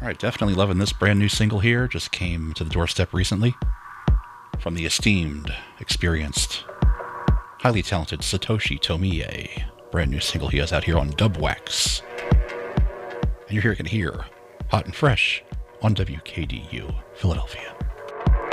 Alright, definitely loving this brand new single here. Just came to the doorstep recently from the esteemed, experienced, highly talented Satoshi Tomiie. Brand new single he has out here on Dubwax. And you're here going to hear Hot and Fresh on WKDU Philadelphia.